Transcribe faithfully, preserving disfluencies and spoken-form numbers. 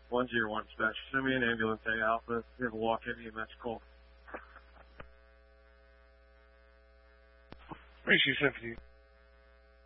one zero one dispatch. Send me an ambulance A Alpha. We have a walk-in E M S call. Appreciate Symphony.